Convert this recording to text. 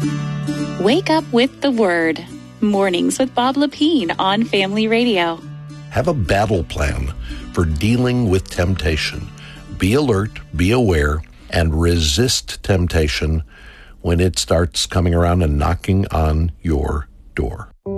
Wake up with the Word. Mornings with Bob Lepine on Family Radio. Have a battle plan for dealing with temptation. Be alert, be aware, and resist temptation when it starts coming around and knocking on your door.